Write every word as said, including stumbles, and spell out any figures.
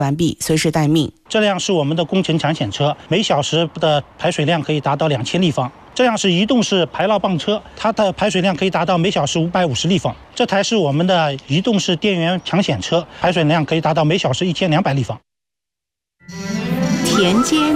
完毕，随时待命。 这辆是我们的工程抢险车，每小时的排水量可以达到两千立方。这样是移动式排涝泵车，它的排水量可以达到每小时五百五十立方。这台是我们的移动式电源抢险车，排水量可以达到每小时一千两百立方。 田间